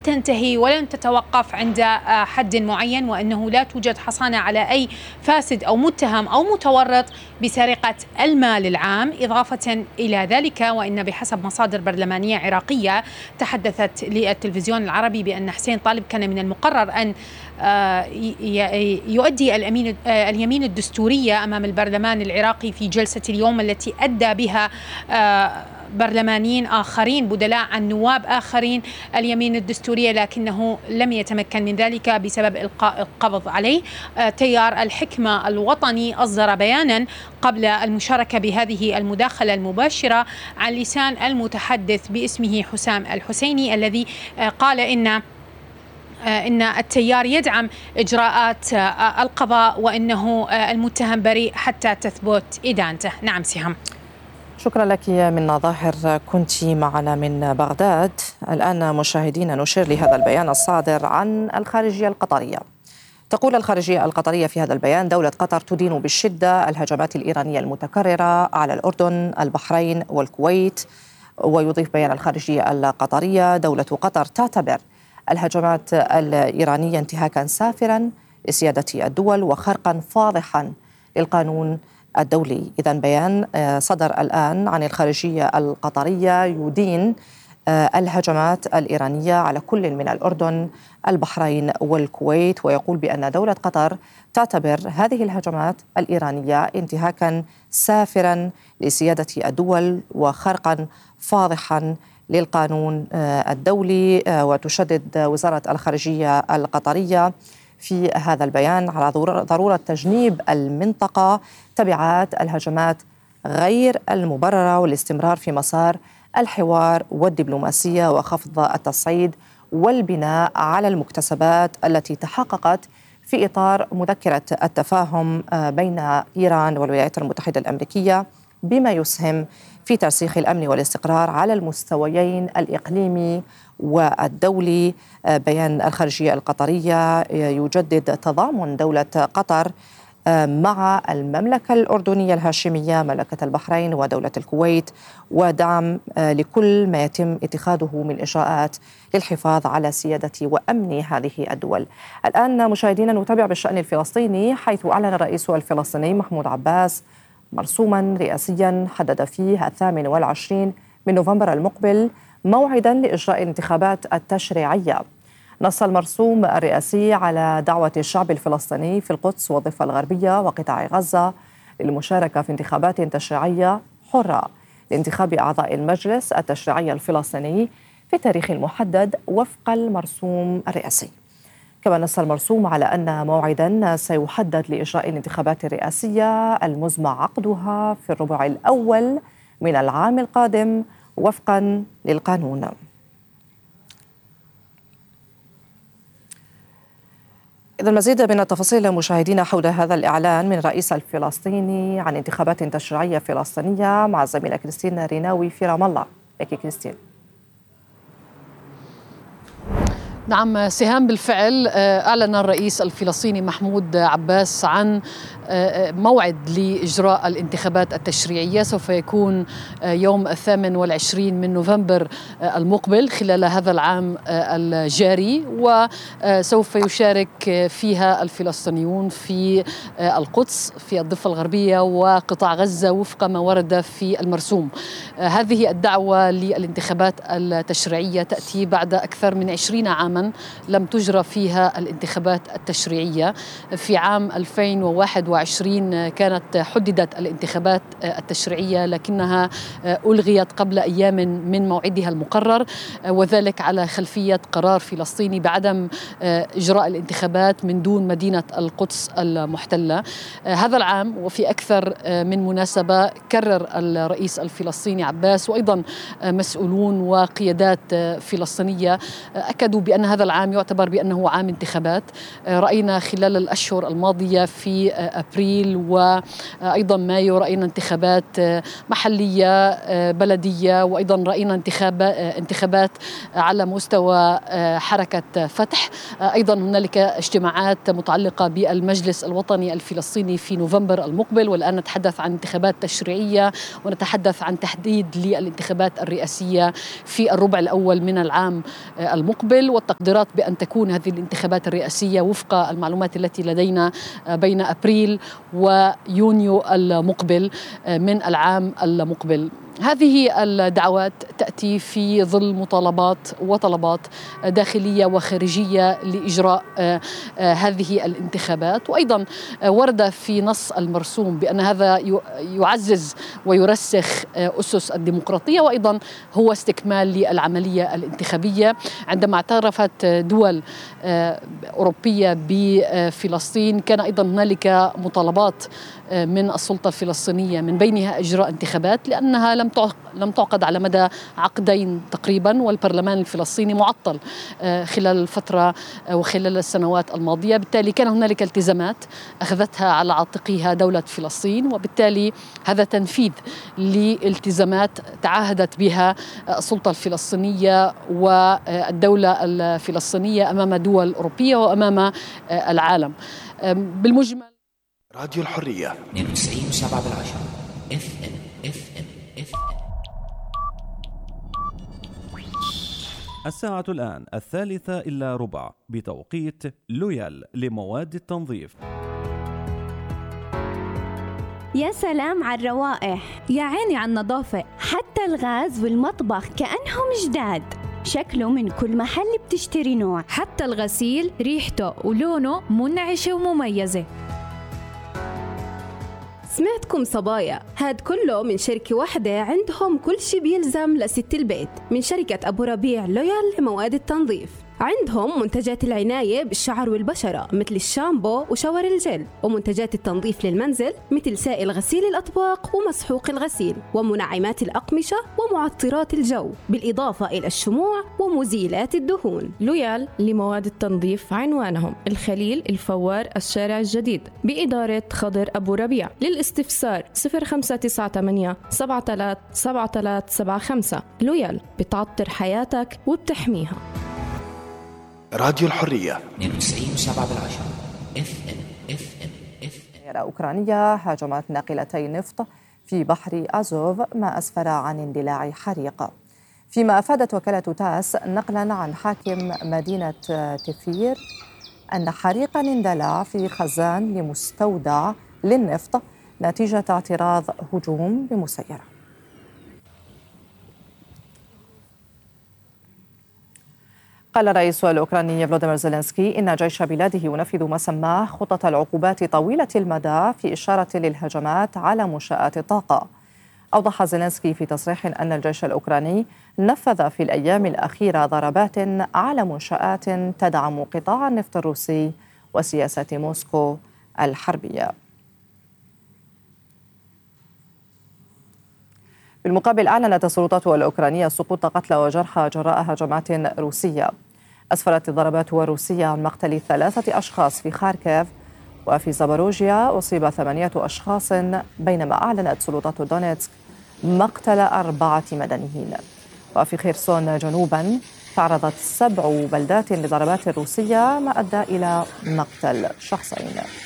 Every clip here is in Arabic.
تنتهي ولن تتوقف عند حد معين، وأنه لا توجد حصانة على أي فاسد أو متهم أو متورط بسرقة المال العام. إضافة إلى ذلك، وإن بحسب مصادر برلمانية عراقية تحدثت للتلفزيون العربي بأن حسين طالب كان من المقرر أن يؤدي اليمين الدستورية أمام البرلمان العراقي في جلسة اليوم، التي أدى بها برلمانيين آخرين بدلاء عن نواب آخرين اليمين الدستورية، لكنه لم يتمكن من ذلك بسبب إلقاء القبض عليه. تيار الحكمة الوطني أصدر بيانا قبل المشاركة بهذه المداخلة المباشرة عن لسان المتحدث باسمه حسام الحسيني، الذي قال إن التيار يدعم إجراءات القضاء، وإنه المتهم بريء حتى تثبت إدانته. نعم سهام. شكرا لك منى ظاهر، كنت معنا من بغداد. الآن مشاهدينا نشير لهذا البيان الصادر عن الخارجية القطرية. تقول الخارجية القطرية في هذا البيان: دولة قطر تدين بالشدة الهجمات الإيرانية المتكررة على الأردن، البحرين والكويت. ويضيف بيان الخارجية القطرية: دولة قطر تعتبر الهجمات الإيرانية انتهاكا سافرا لسيادة الدول وخرقا فاضحا للقانون الدولي. إذن بيان صدر الآن عن الخارجية القطرية يدين الهجمات الإيرانية على كل من الأردن، البحرين والكويت، ويقول بأن دولة قطر تعتبر هذه الهجمات الإيرانية انتهاكا سافرا لسيادة الدول وخرقا فاضحا للقانون الدولي. وتشدد وزارة الخارجية القطرية في هذا البيان على ضرورة تجنيب المنطقة تبعات الهجمات غير المبررة والاستمرار في مسار الحوار والدبلوماسية وخفض التصعيد والبناء على المكتسبات التي تحققت في إطار مذكرة التفاهم بين إيران والولايات المتحدة الأمريكية، بما يسهم في ترسيخ الأمن والاستقرار على المستويين الإقليمي والدولي. بيان الخارجية القطرية يجدد تضامن دولة قطر مع المملكة الأردنية الهاشمية، مملكة البحرين ودولة الكويت، ودعم لكل ما يتم اتخاذه من إجراءات للحفاظ على سيادة وأمن هذه الدول. الآن مشاهدينا نتابع بالشأن الفلسطيني، حيث أعلن الرئيس الفلسطيني محمود عباس مرسوما رئاسيا حدد فيه 28 من نوفمبر المقبل موعدا لإجراء الانتخابات التشريعية. نص المرسوم الرئاسي على دعوة الشعب الفلسطيني في القدس والضفة الغربية وقطاع غزة للمشاركة في انتخابات تشريعية حرة لانتخاب أعضاء المجلس التشريعي الفلسطيني في التاريخ المحدد وفق المرسوم الرئاسي. كما نص المرسوم على أن موعدا سيحدد لإجراء الانتخابات الرئاسية المزمع عقدها في الربع الأول من العام القادم وفقا للقانون. إذا المزيد من التفاصيل مشاهدينا حول هذا الإعلان من الرئيس الفلسطيني عن انتخابات تشريعية فلسطينية مع الزميلة كريستين ريناوي في رام الله. لك كريستين. نعم سهام، بالفعل أعلن الرئيس الفلسطيني محمود عباس عن موعد لإجراء الانتخابات التشريعية، سوف يكون يوم 28 من نوفمبر المقبل خلال هذا العام الجاري، وسوف يشارك فيها الفلسطينيون في القدس، في الضفة الغربية وقطاع غزة وفق ما ورد في المرسوم. هذه الدعوة للانتخابات التشريعية تأتي بعد أكثر من 20 عاما لم تجرى فيها الانتخابات التشريعية. في عام 2021 كانت حددت الانتخابات التشريعية لكنها ألغيت قبل أيام من موعدها المقرر، وذلك على خلفية قرار فلسطيني بعدم إجراء الانتخابات من دون مدينة القدس المحتلة. هذا العام وفي أكثر من مناسبة كرر الرئيس الفلسطيني عباس وأيضا مسؤولون وقيادات فلسطينية أكدوا بأن هذا العام يعتبر بأنه عام انتخابات. رأينا خلال الأشهر الماضية في أبريل وأيضا مايو رأينا انتخابات محلية بلدية، وأيضا رأينا انتخابات على مستوى حركة فتح. أيضا هنالك اجتماعات متعلقة بالمجلس الوطني الفلسطيني في نوفمبر المقبل، والآن نتحدث عن انتخابات تشريعية ونتحدث عن تحديد للانتخابات الرئاسية في الربع الأول من العام المقبل. تقديرات بأن تكون هذه الانتخابات الرئاسية وفق المعلومات التي لدينا بين أبريل ويونيو المقبل من العام المقبل. هذه الدعوات تأتي في ظل مطالبات وطلبات داخلية وخارجية لإجراء هذه الانتخابات، وأيضا ورد في نص المرسوم بأن هذا يعزز ويرسخ أسس الديمقراطية، وأيضا هو استكمال للعملية الانتخابية. عندما اعترفت دول أوروبية بفلسطين كان أيضا هنالك مطالبات من السلطة الفلسطينية من بينها إجراء انتخابات، لأنها لم تعقد على مدى عقدين تقريبا، والبرلمان الفلسطيني معطل خلال الفترة وخلال السنوات الماضية. بالتالي كان هنالك التزامات أخذتها على عاتقها دولة فلسطين، وبالتالي هذا تنفيذ لالتزامات تعهدت بها السلطة الفلسطينية والدولة الفلسطينية أمام دول أوروبية وأمام العالم. بالمجمل راديو الحرية 92.7 FM. الساعة الآن 3:03 بتوقيت لويال لمواد التنظيف. يا سلام على الروائح، يا عيني على النظافة، حتى الغاز والمطبخ كأنهم جداد، شكله من كل محل بتشتري نوع، حتى الغسيل ريحته ولونه منعشة ومميزة. سمعتكم صبايا، هاد كله من شركة واحدة عندهم كل شي بيلزم لست البيت، من شركة أبو ربيع لويال لمواد التنظيف. عندهم منتجات العناية بالشعر والبشرة مثل الشامبو وشاور الجل، ومنتجات التنظيف للمنزل مثل سائل غسيل الأطباق ومسحوق الغسيل، ومنعمات الأقمشة ومعطرات الجو، بالإضافة إلى الشموع ومزيلات الدهون. لويال لمواد التنظيف عنوانهم الخليل الفوار الشارع الجديد بإدارة خضر أبو ربيع. للاستفسار 0598 737375. لويال بتعطر حياتك وبتحميها. راديو الحرية 92.7 FM. أوكرانية هاجمت ناقلتي نفط في بحر أزوف ما أسفر عن اندلاع حريق، فيما أفادت وكالة تاس نقلا عن حاكم مدينة تفير أن حريقا اندلع في خزان لمستودع للنفط نتيجة اعتراض هجوم بمسيرة. قال الرئيس الأوكراني فلوديمير زيلينسكي إن جيش بلاده ينفذ ما سماه خطط العقوبات طويلة المدى في إشارة للهجمات على منشآت الطاقة. أوضح زيلينسكي في تصريح أن الجيش الأوكراني نفذ في الأيام الأخيرة ضربات على منشآت تدعم قطاع النفط الروسي وسياسة موسكو الحربية. بالمقابل أعلنت السلطات الأوكرانية سقوط قتلى وجرحى جراء هجمات روسية. أسفرت الضربات الروسية عن مقتل 3 أشخاص في خاركيف، وفي زاباروجيا أصيب 8 أشخاص، بينما أعلنت سلطات دونيتسك مقتل 4 مدنيين. وفي خيرسون جنوبا تعرضت 7 بلدات لضربات روسية ما أدى إلى مقتل شخصين.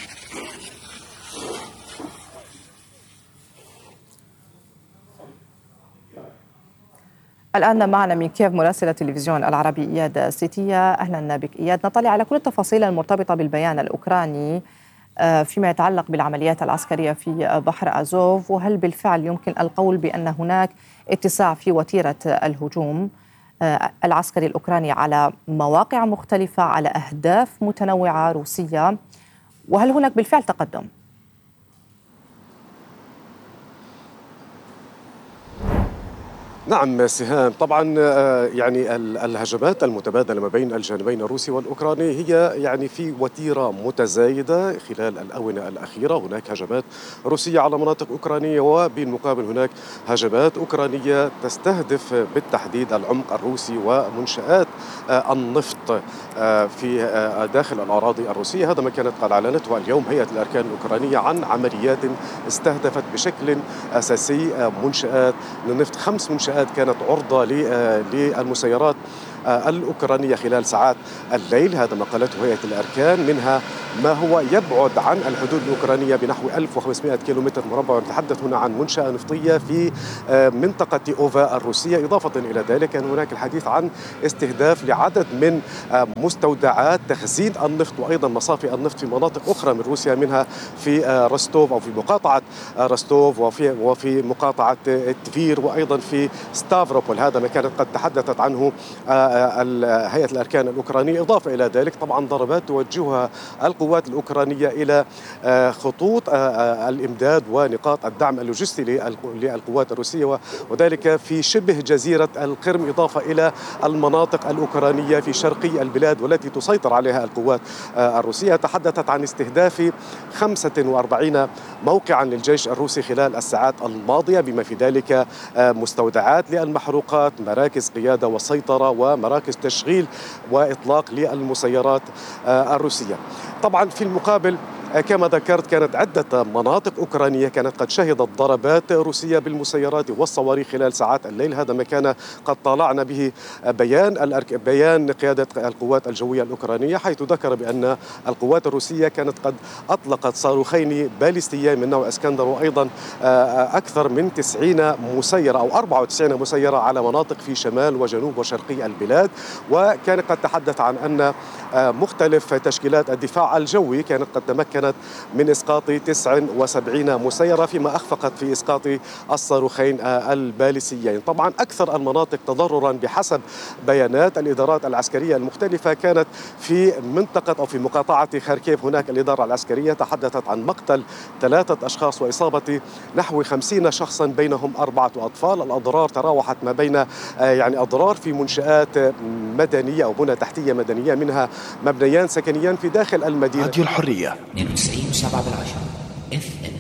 الآن معنا من كييف مراسل التلفزيون العربي إياد سيتية. أهلا بك إياد. نطلع على كل التفاصيل المرتبطة بالبيان الأوكراني فيما يتعلق بالعمليات العسكرية في بحر أزوف، وهل بالفعل يمكن القول بأن هناك اتساع في وتيرة الهجوم العسكري الأوكراني على مواقع مختلفة على أهداف متنوعة روسية، وهل هناك بالفعل تقدم؟ نعم سهام، طبعا يعني الهجمات المتبادلة ما بين الجانبين الروسي والأوكراني هي يعني في وتيرة متزايدة خلال الآونة الأخيرة. هناك هجمات روسية على مناطق أوكرانية، وبالمقابل هناك هجمات أوكرانية تستهدف بالتحديد العمق الروسي ومنشآت النفط في داخل الأراضي الروسية. هذا ما كانت قد أعلنته اليوم هيئة الأركان الأوكرانية عن عمليات استهدفت بشكل أساسي منشآت للنفط. 5 منشآت كانت عرضة للمسيرات الأوكرانية خلال ساعات الليل. هذا ما قالته هيئة الأركان، منها ما هو يبعد عن الحدود الأوكرانية بنحو 1500 كيلومتر مربع. نتحدث هنا عن منشأة نفطية في منطقة أوفا الروسية. إضافة إلى ذلك كان هناك الحديث عن استهداف لعدد من مستودعات تخزين النفط وأيضا مصافي النفط في مناطق أخرى من روسيا، منها في روستوف أو في مقاطعة روستوف وفي مقاطعة تفير وأيضا في ستافروبول. هذا ما كانت قد تحدثت عنه هيئة الأركان الأوكرانية. إضافة إلى ذلك طبعا ضربات توجهها القوات الأوكرانية إلى خطوط الإمداد ونقاط الدعم اللوجستي للقوات الروسية، وذلك في شبه جزيرة القرم، إضافة إلى المناطق الأوكرانية في شرقي البلاد والتي تسيطر عليها القوات الروسية. تحدثت عن استهداف 45 موقعا للجيش الروسي خلال الساعات الماضية، بما في ذلك مستودعات للمحروقات، مراكز قيادة وسيطرة، ومراكز تشغيل وإطلاق للمسيرات الروسية. طبعا في المقابل كما ذكرت كانت عدة مناطق أوكرانية كانت قد شهدت ضربات روسية بالمسيرات والصواريخ خلال ساعات الليل. هذا ما كان قد طالعنا به بيان قيادة القوات الجوية الأوكرانية، حيث ذكر بأن القوات الروسية كانت قد أطلقت صاروخين باليستيين من نوع اسكندر، وأيضا أكثر من 90 مسيرة أو 94 مسيرة على مناطق في شمال وجنوب وشرقي البلاد. وكان قد تحدث عن أن مختلف تشكيلات الدفاع الجوي كانت قد تمكنت من إسقاط 79 مسيرة، فيما أخفقت في إسقاط الصاروخين الباليستيين. طبعا أكثر المناطق تضررا بحسب بيانات الإدارات العسكرية المختلفة كانت في منطقة أو في مقاطعة خاركيف. هناك الإدارة العسكرية تحدثت عن مقتل 3 أشخاص وإصابة نحو 50 شخصا بينهم 4 أطفال. الأضرار تراوحت ما بين أضرار في منشآت مدنية أو بنى تحتية مدنية، منها مبنيان سكنيان في داخل المدينة. راديو الحرية 92.7 FM.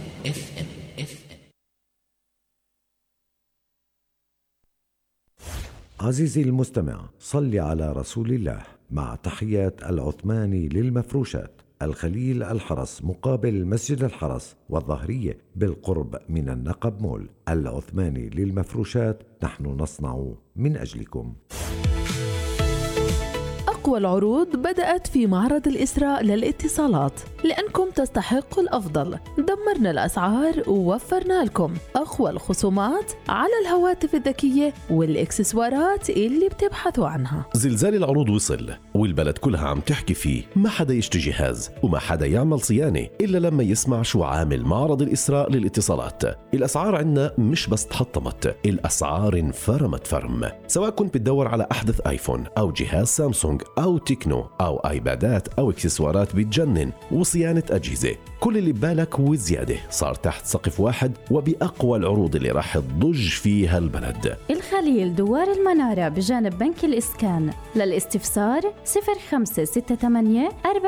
عزيزي المستمع، صل على رسول الله. مع تحيات العثماني للمفروشات، الخليل الحرس مقابل مسجد الحرس والظهرية بالقرب من النقب مول. العثماني للمفروشات، نحن نصنع من أجلكم. أقوى العروض بدأت في معرض الإسراء للاتصالات، لأنكم تستحقوا الأفضل. دمرنا الأسعار ووفرنا لكم أقوى الخصومات على الهواتف الذكية والإكسسوارات اللي بتبحثوا عنها. زلزال العروض وصل والبلد كلها عم تحكي فيه. ما حدا يشتري جهاز وما حدا يعمل صيانة إلا لما يسمع شو عامل معرض الإسراء للاتصالات. الأسعار عنا مش بس تحطمت، الأسعار انفرمت فرم. سواء كنت بتدور على أحدث آيفون أو جهاز سامسونج أو تكنو أو آيبادات أو إكسسوارات بتجنن وصيانة أجهزة، كل اللي ببالك وزيادة صار تحت سقف واحد وبأقوى العروض اللي راح تضج فيها البلد. الخليل دوار المنارة بجانب بنك الإسكان. للاستفسار 0568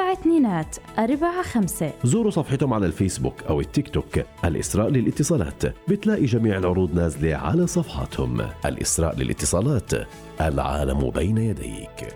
4245. زوروا صفحتهم على الفيسبوك أو التيك توك الإسراء للاتصالات، بتلاقي جميع العروض نازلة على صفحاتهم. الإسراء للاتصالات، العالم بين يديك.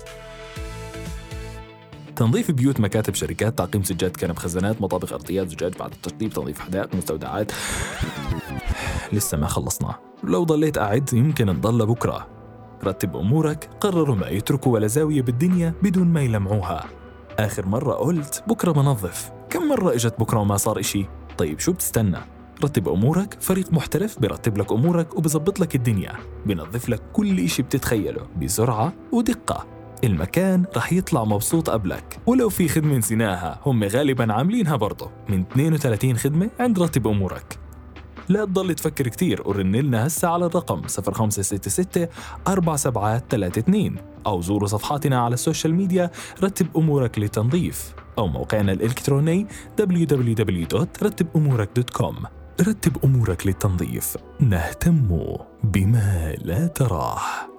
تنظيف بيوت، مكاتب، شركات، تعقيم سجاد، كنب، خزانات، مطابخ، أرضيات، زجاج، بعد التشطيب، تنظيف حدائق، مستودعات. لسه ما خلصنا، لو ضليت قاعد يمكن نضل بكرة. رتب أمورك، قرروا ما يتركوا ولا زاوية بالدنيا بدون ما يلمعوها. آخر مرة قلت بكرة بنظف، كم مرة إجت بكرة وما صار إشي؟ طيب شو بتستنى؟ رتب أمورك، فريق محترف برتب لك أمورك وبزبط لك الدنيا، بنظف لك كل إشي بتتخيله بسرعة ودقة. المكان رح يطلع مبسوط قبلك، ولو في خدمة نسيناها هم غالباً عاملينها برضه. من 32 خدمة عند رتب أمورك. لا تضل تفكر كتير ورن لنا هسه على الرقم 0566 4732 أو زوروا صفحاتنا على السوشيال ميديا رتب أمورك للتنظيف أو موقعنا الإلكتروني www.rattibumurek.com. رتب أمورك للتنظيف، نهتم بما لا تراه.